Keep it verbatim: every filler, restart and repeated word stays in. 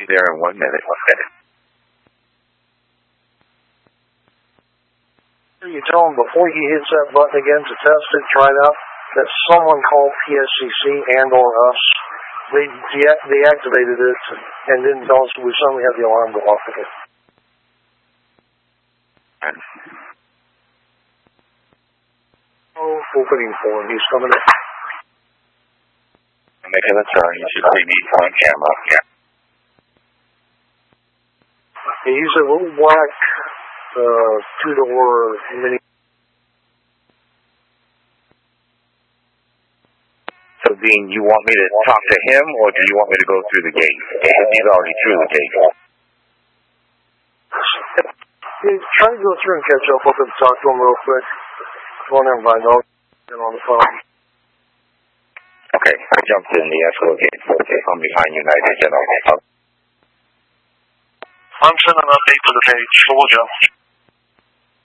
be there in one minute. One minute. You tell him before he hits that button again to test it, try it out, that someone called P S C C and or us. They de- deactivated it and didn't tell us we suddenly had the alarm go off again. Oh, opening for him. He's coming in. Making a turn. You should see me on camera. Yeah. He's a little black uh, two-door mini. So, Dean, you want me to talk to him, or do you want me to go through the gate? He's already through the gate. Yeah, try to go through and catch up with him, talk to him real quick. Go on there and find out. Get on the phone. Okay, I jumped in the escort gate. Okay, I'm behind United General. I'm sending an update to the page. So we'll go.